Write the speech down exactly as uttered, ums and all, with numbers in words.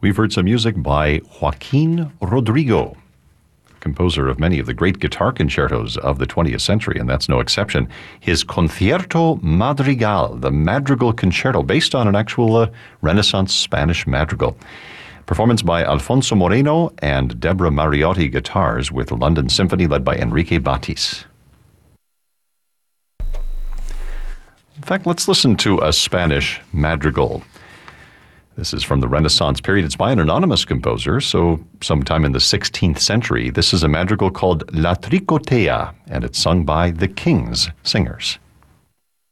We've heard some music by Joaquin Rodrigo, composer of many of the great guitar concertos of the twentieth century, and that's no exception. His Concierto Madrigal, the Madrigal Concerto, based on an actual uh, Renaissance Spanish madrigal. Performance by Alfonso Moreno and Deborah Mariotti guitars with London Symphony led by Enrique Batis. In fact, let's listen to a Spanish madrigal. This is from the Renaissance period. It's by an anonymous composer, so sometime in the sixteenth century. This is a madrigal called La Tricotea, and it's sung by the King's Singers.